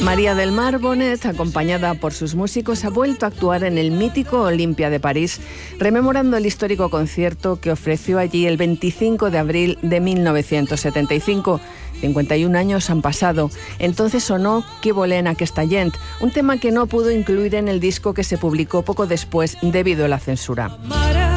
María del Mar Bonet, acompañada por sus músicos, ha vuelto a actuar en el mítico Olympia de París, rememorando el histórico concierto que ofreció allí el 25 de abril de 1975. 51 años han pasado. Entonces sonó Que volem aquesta gent, un tema que no pudo incluir en el disco que se publicó poco después debido a la censura.